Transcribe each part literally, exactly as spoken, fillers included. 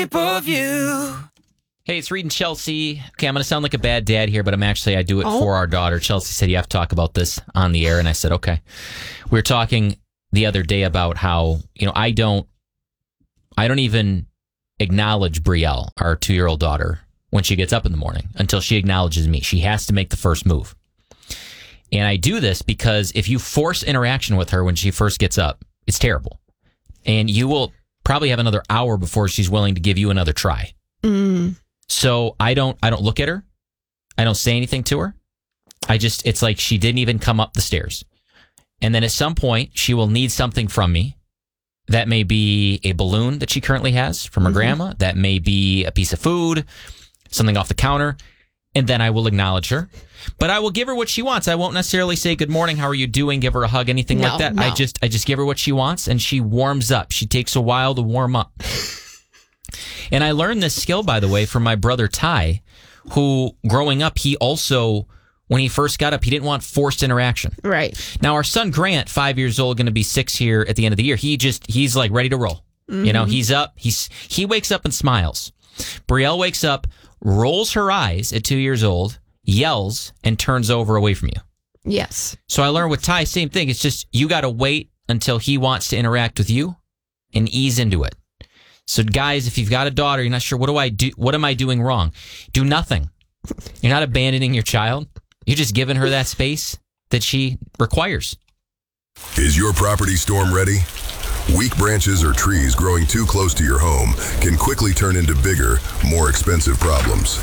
shape of you. Hey, it's Reed and Chelsea. Okay, I'm going to sound like a bad dad here, but I'm actually, I do it Oh. for our daughter. Chelsea said, you have to talk about this on the air. And I said, okay. We were talking the other day about how, you know, I don't, I don't even acknowledge Brielle, our two-year-old daughter, when she gets up in the morning until she acknowledges me. She has to make the first move. And I do this because if you force interaction with her when she first gets up, it's terrible. And you will probably have another hour before she's willing to give you another try. Mm. So I don't I don't look at her. I don't say anything to her. I just, it's like she didn't even come up the stairs. And then at some point, she will need something from me. That may be a balloon that she currently has from her mm-hmm. grandma. That may be a piece of food, something off the counter. And then I will acknowledge her. But I will give her what she wants. I won't necessarily say, good morning, how are you doing? Give her a hug, anything no, like that. No. I just I just give her what she wants, and she warms up. She takes a while to warm up. And I learned this skill, by the way, from my brother Ty, who, growing up, he also, when he first got up, he didn't want forced interaction. Right. Now, our son Grant, five years old, going to be six here at the end of the year, he just, he's like ready to roll. Mm-hmm. You know, he's up, he's he wakes up and smiles. Brielle wakes up, rolls her eyes at two years old, yells, and turns over away from you. Yes. So I learned with Ty, same thing. It's just, you got to wait until he wants to interact with you and ease into it. So guys, if you've got a daughter, you're not sure, what do I do? What am I doing wrong? Do nothing. You're not abandoning your child. You're just giving her that space that she requires. Is your property storm ready? Weak branches or trees growing too close to your home can quickly turn into bigger, more expensive problems.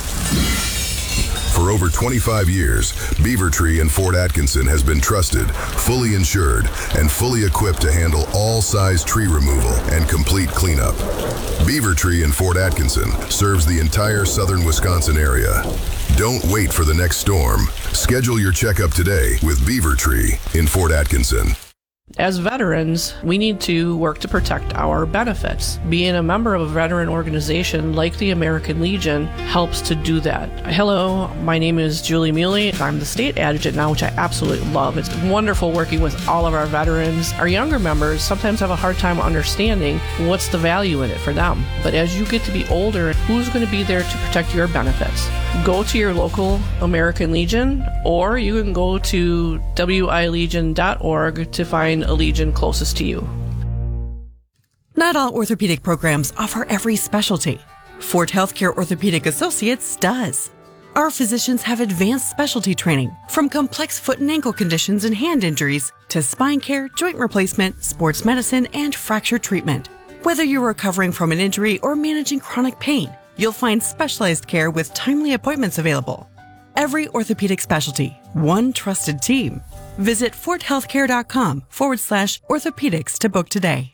For over twenty-five years, Beaver Tree in Fort Atkinson has been trusted, fully insured, and fully equipped to handle all size tree removal and complete cleanup. Beaver Tree in Fort Atkinson serves the entire southern Wisconsin area. Don't wait for the next storm. Schedule your checkup today with Beaver Tree in Fort Atkinson. As veterans, we need to work to protect our benefits. Being a member of a veteran organization like the American Legion helps to do that. Hello, my name is Julie Muley. I'm the state adjutant now, which I absolutely love. It's wonderful working with all of our veterans. Our younger members sometimes have a hard time understanding what's the value in it for them. But as you get to be older, who's going to be there to protect your benefits? Go to your local American Legion, or you can go to w i legion dot org to find a Legion closest to you. Not all orthopedic programs offer every specialty. Fort Healthcare Orthopedic Associates does. Our physicians have advanced specialty training, from complex foot and ankle conditions and hand injuries to spine care, joint replacement, sports medicine, and fracture treatment. Whether you're recovering from an injury or managing chronic pain, you'll find specialized care with timely appointments available. Every orthopedic specialty, one trusted team. Visit forthealthcare.com forward slash orthopedics to book today.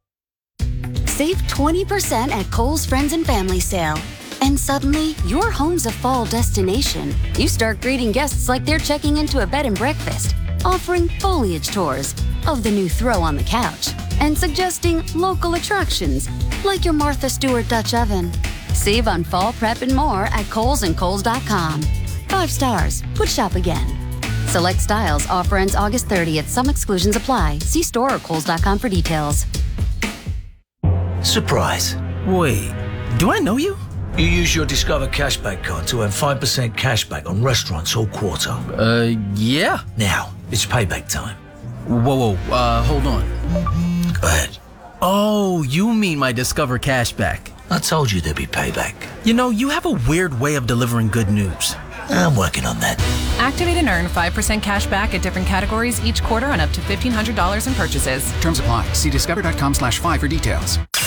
Save twenty percent at Kohl's Friends and Family Sale. And suddenly, your home's a fall destination. You start greeting guests like they're checking into a bed and breakfast, offering foliage tours of the new throw on the couch, and suggesting local attractions like your Martha Stewart Dutch oven. Save on fall prep and more at Kohl's and Kohl's dot com. Five stars. Would shop again. Select styles. Offer ends August thirtieth. Some exclusions apply. See store or Kohl's dot com for details. Surprise. Wait, do I know you? You use your Discover Cashback card to earn five percent cashback on restaurants all quarter. Uh, yeah. Now, it's payback time. Whoa, whoa, uh, hold on. Go ahead. Oh, you mean my Discover Cashback. I told you there'd be payback. You know, you have a weird way of delivering good news. I'm working on that. Activate and earn five percent cash back at different categories each quarter on up to fifteen hundred dollars in purchases. Terms apply. See discover dot com slash five for details.